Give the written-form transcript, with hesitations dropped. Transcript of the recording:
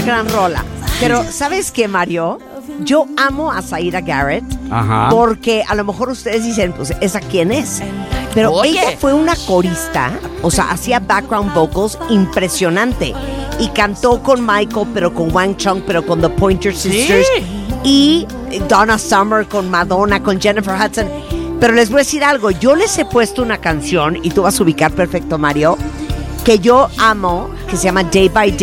gran rola. Pero, ¿sabes qué, Mario? Yo amo a Zaira Garrett. Ajá. Porque a lo mejor ustedes dicen, pues, ¿esa quién es? Pero Oye. ella fue una corista, o sea, hacía background vocals impresionante. Y cantó con Michael, pero con Wang Chung, pero con The Pointer Sisters. Y Donna Summer con Madonna, con Jennifer Hudson. Pero les voy a decir algo, yo les he puesto una canción, y tú vas a ubicar perfecto, Mario, que yo amo, que se llama Day by Day.